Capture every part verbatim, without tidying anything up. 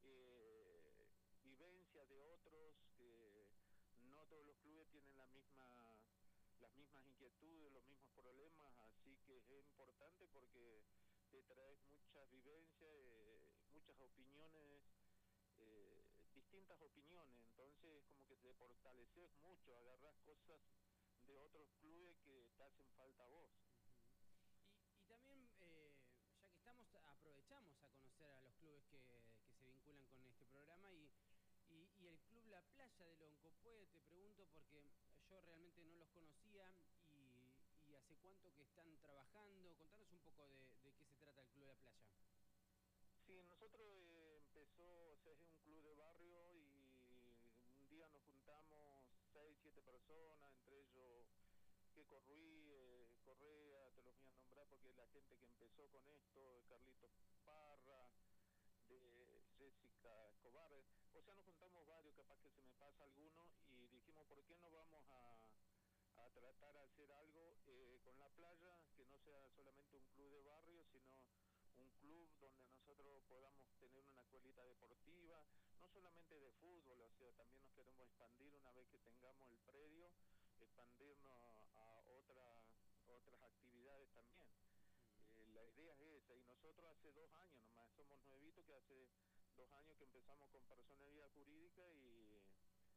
eh, vivencias de otros, que no todos los clubes tienen la misma, las mismas inquietudes, los mismos problemas, así que es importante porque te traes muchas vivencias, eh, muchas opiniones, eh, distintas opiniones, entonces es como que te fortaleces mucho, agarras cosas de otros clubes que te hacen falta a vos. Uh-huh. y, y también, eh, ya que estamos, aprovechamos a conocer a los clubes que, que se vinculan con este programa y, y, y el Club La Playa de Loncopué, te pregunto porque yo realmente no los conocía y, y hace cuánto que están trabajando. Contanos un poco de, de qué se trata el Club La Playa. Sí, nosotros eh, empezó, o sea, es un club de barrio y un día nos juntamos seis, siete personas, entre ellos Keco Ruiz, eh, Correa, te los voy a nombrar porque es la gente que empezó con esto, Carlitos Parra, de Jessica Escobar, o sea, nos juntamos varios, capaz que se me pasa alguno, y dijimos, ¿por qué no vamos a, a tratar de hacer algo eh, con la playa, que no sea solamente un club de barrio, sino un club donde nosotros podamos tener una escuelita deportiva, no solamente de fútbol, o sea, también nos queremos expandir una vez que tengamos el predio, expandirnos a otra, otras actividades también. Uh-huh. Eh, la idea es esa, y nosotros hace dos años nomás, somos nuevitos, que hace dos años que empezamos con personalidad jurídica y,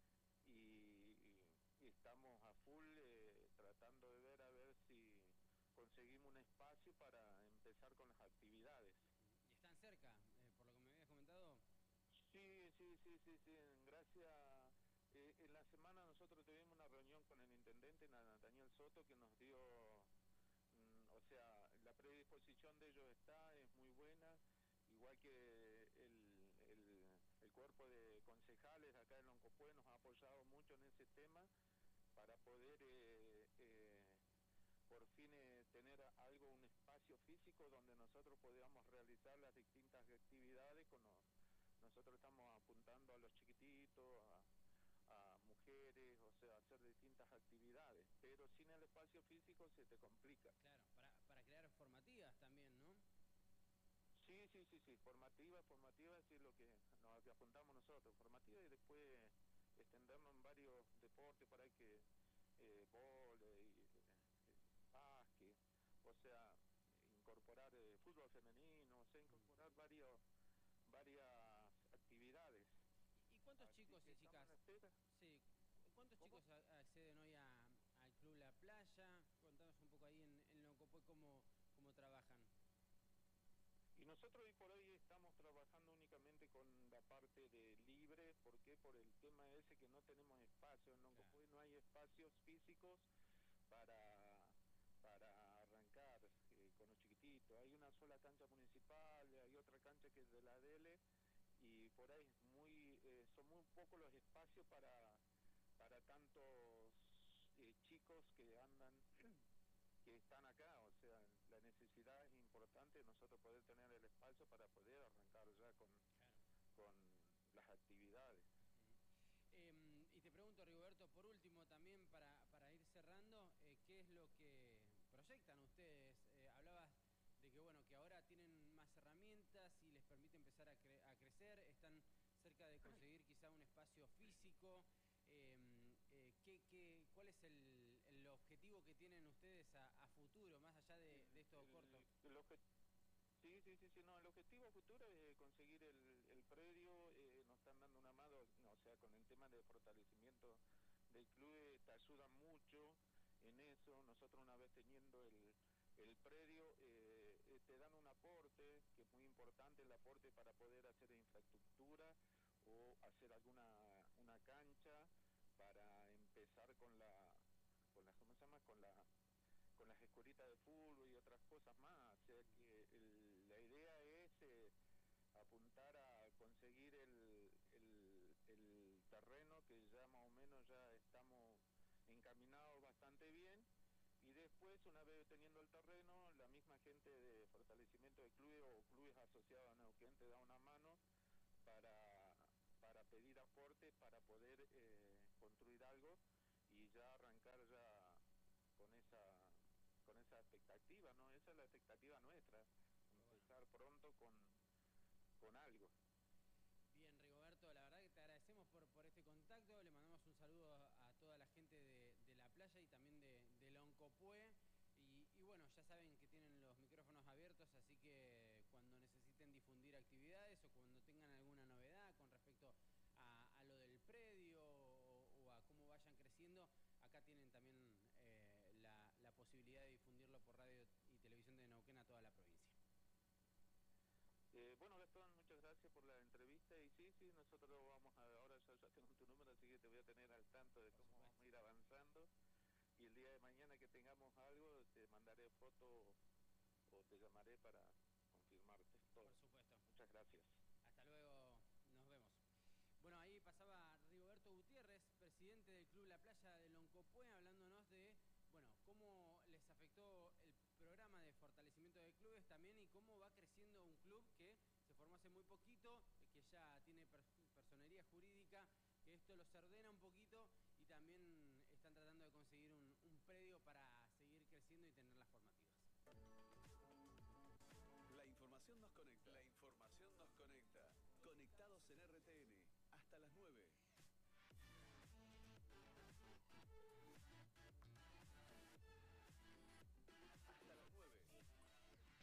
y, y estamos a full eh, tratando de ver a ver si conseguimos un espacio para empezar con las actividades. Uh-huh. Y están cerca, eh, por lo que me habías comentado. Sí, sí, sí, sí, sí, gracias. Eh, en la semana nosotros tuvimos una reunión con el intendente, Nathaniel Soto, que nos dio, mm, o sea, la predisposición de ellos está, es muy buena, igual que el, el, el cuerpo de concejales acá en Loncopué nos ha apoyado mucho en ese tema para poder eh, eh, por fin eh, tener algo, un espacio físico donde nosotros podamos realizar las distintas actividades. Con los, nosotros estamos apuntando a los chiquititos, a, a mujeres, o sea, hacer distintas actividades, pero sin el espacio físico se te complica. Claro, para, para crear formativas también, ¿no? Sí, sí, sí, sí, formativa, formativa es lo que nos que apuntamos nosotros, formativa, y después extendernos en varios deportes para que eh, vóley, eh, eh, básquet, o sea, incorporar eh, fútbol femenino, o sea, incorporar Uh-huh. varios, varias actividades. ¿Y, y cuántos Así chicos que y estamos en la chicas, espera. sí, cu- cuántos ¿Cómo? chicos a- acceden hoy a- al Club La Playa? Contanos un poco ahí en, en Loncopué cómo, cómo trabajan. Y nosotros hoy por hoy estamos trabajando únicamente con la parte de libre, ¿por qué? Por el tema ese que no tenemos espacio, en Claro. Loncopué no hay espacios físicos para, para arrancar eh, con los chiquititos. Hay una sola cancha municipal, hay otra cancha que es de la D L, y por ahí es muy, eh, son muy pocos los espacios para, para tantos eh, chicos que andan que están acá, o sea, la necesidad es importante de nosotros poder tener el espacio para poder arrancar ya con, Claro. con las actividades. Uh-huh. Eh, y te pregunto, Rigoberto, por último también para, para ir cerrando, eh, ¿qué es lo que proyectan ustedes? Eh, hablabas de que bueno, que ahora tienen más herramientas y les permite empezar a, cre a crecer, están cerca de conseguir quizá un espacio físico. Eh, eh, ¿qué, qué, ¿Cuál es el, el objetivo que tienen ustedes a, a futuro, más allá de, de El, esto corto? el, el obje- sí, sí, sí, sí, no, el objetivo futuro es eh, conseguir el, el predio, eh, nos están dando una mano, no, o sea, con el tema de fortalecimiento del club, eh, te ayudan mucho en eso. Nosotros una vez teniendo el, el predio, eh, eh, te dan un aporte, que es muy importante el aporte para poder hacer infraestructura o hacer alguna una cancha para empezar con la, con la, ¿cómo se llama? Con la con las escuelitas de fútbol y otras cosas más, o sea que el, la idea es eh, apuntar a conseguir el, el, el terreno, que ya más o menos ya estamos encaminados bastante bien, y después, una vez teniendo el terreno, la misma gente de fortalecimiento de clubes o clubes asociados a Neuquén te da una mano para, para pedir aporte para poder eh, construir algo y ya arrancar ya con esa con esa expectativa, ¿no? Esa es la expectativa nuestra, Qué bueno. empezar pronto con, con algo. Bien. Playa y también de, de Loncopué. Y, y bueno, ya saben que tienen los micrófonos abiertos, así que cuando necesiten difundir actividades o cuando tengan alguna novedad con respecto a, a lo del predio o, o a cómo vayan creciendo, acá tienen también eh, la, la posibilidad de difundirlo por radio y televisión de Neuquén a toda la provincia. Eh, bueno, Gastón, muchas gracias por la entrevista y sí, sí, nosotros vamos a, ahora ya, ya tengo tu número, así que te voy a tener al tanto de cómo vamos a ir avanzando y el día de mañana que tengamos algo te mandaré foto o te llamaré para confirmarte todo. Por supuesto. Muchas gracias. Hasta luego, nos vemos. Bueno, ahí pasaba Rigoberto Gutiérrez, presidente del Club La Playa de Loncopué, hablándonos de, bueno, cómo les afectó el programa de fortalecimiento de clubes también y cómo va creciendo un club que se formó hace muy poquito, que ya tiene personería jurídica, que esto los ordena un poquito y también están tratando de conseguir un, un predio para seguir creciendo y tener las formativas. La información nos conecta. La información nos conecta. Conectados en R T N. Hasta las nueve.